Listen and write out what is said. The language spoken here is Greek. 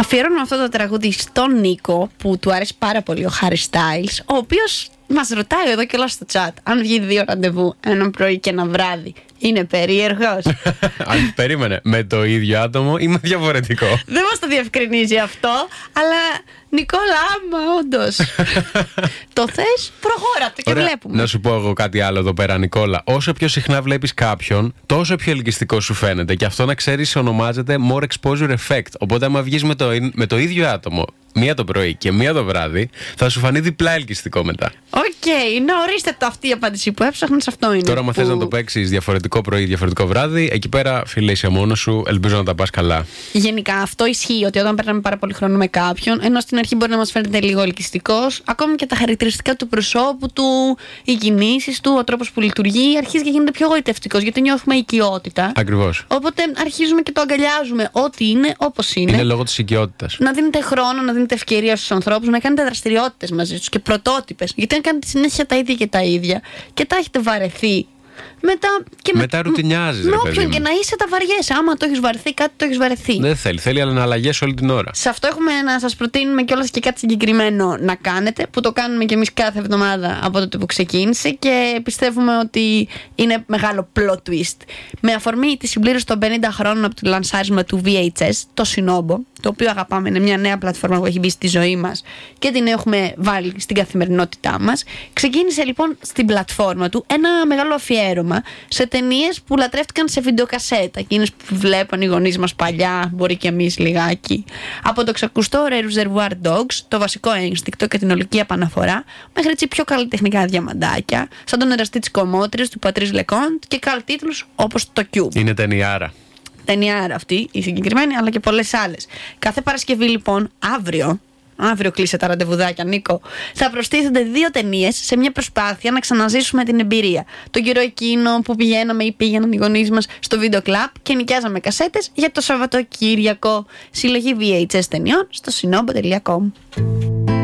Αφιερώνουμε αυτό το τραγούδι στον Νίκο, που του αρέσει πάρα πολύ ο Harry Styles, ο οποίος μας ρωτάει εδώ και όλα στο chat αν βγει 2 ραντεβού, ένα πρωί και ένα βράδυ. Είναι περίεργος? Αν περίμενε, με το ίδιο άτομο ή με διαφορετικό? Δεν μας το διευκρινίζει αυτό, αλλά Νικόλα, άμα όντως το θες, προχώρα το και ωραία, βλέπουμε. Να σου πω εγώ κάτι άλλο εδώ πέρα, Νικόλα. Όσο πιο συχνά βλέπεις κάποιον, τόσο πιο ελκυστικό σου φαίνεται. Και αυτό, να ξέρεις, ονομάζεται more exposure effect. Οπότε, άμα βγεις με το ίδιο άτομο μία το πρωί και μία το βράδυ, θα σου φανεί διπλά ελκυστικό μετά. Οκ, να ορίστε το, αυτή η απάντηση που έψαχνες, αυτό είναι. Τώρα, άμα θες να το παίξεις διαφορετικό πρωί, διαφορετικό βράδυ, εκεί πέρα, φίλε, είσαι μόνος σου. Ελπίζω να τα πας καλά. Γενικά, αυτό ισχύει ότι όταν περνάμε πάρα πολύ χρόνο με κάποιον, ενώ στην αρχή μπορεί να μας φαίνεται λίγο ελκυστικός, ακόμη και τα χαρακτηριστικά του προσώπου του, οι κινήσεις του, ο τρόπος που λειτουργεί, αρχίζει και γίνεται πιο γοητευτικός, γιατί νιώθουμε οικειότητα. Ακριβώς. Οπότε αρχίζουμε και το αγκαλιάζουμε ό,τι είναι, όπως είναι. Είναι λόγω της οικειότητας. Να δίνετε χρόνο, να δίνετε ευκαιρία στους ανθρώπους, να κάνετε δραστηριότητες μαζί τους και πρωτότυπες. Γιατί αν κάνετε συνέχεια τα ίδια και τα ίδια και τα έχετε βαρεθεί, μετά ρουτινιάζεις. Με όποιον και να είσαι, τα βαριέσαι. Άμα το έχεις βαρεθεί, κάτι το έχεις βαρεθεί. Δεν θέλει αλλά να αλλαγές όλη την ώρα. Σε αυτό έχουμε να σας προτείνουμε κιόλας και κάτι συγκεκριμένο να κάνετε, που το κάνουμε κι εμείς κάθε εβδομάδα από τότε που ξεκίνησε και πιστεύουμε ότι είναι μεγάλο plot twist. Με αφορμή τη συμπλήρωση των 50 χρόνων από το λανσάρισμα του VHS, το Sinobo, το οποίο αγαπάμε, είναι μια νέα πλατφόρμα που έχει μπει στη ζωή μας και την έχουμε βάλει στην καθημερινότητά μας. Ξεκίνησε λοιπόν στην πλατφόρμα του ένα μεγάλο αφιέρωμα σε ταινίες που λατρεύτηκαν σε βιντεοκασέτα. Εκείνες που βλέπαν οι γονείς μας παλιά, μπορεί και εμείς λιγάκι. Από το ξακουστό Reservoir Dogs, το βασικό ένστικτο και την ολική επαναφορά, μέχρι έτσι πιο καλλιτεχνικά διαμαντάκια, σαν τον εραστή της Κομμότρης του Πατρίς Λεκόντ και καλ τίτλους όπως το Cube. Είναι ταινιάρα. Ταινιάρα αυτή, η συγκεκριμένη, αλλά και πολλές άλλες. Κάθε Παρασκευή λοιπόν, αύριο κλείσε τα ραντεβουδάκια, Νίκο, θα προστίθενται 2 ταινίες σε μια προσπάθεια να ξαναζήσουμε την εμπειρία. Τον καιρό εκείνο που πηγαίναμε ή πήγαιναν οι γονείς μας στο βίντεο κλαμπ και νοικιάζαμε κασέτες για το Σαββατοκύριακο. Συλλογή VHS ταινιών στο sinobo.com.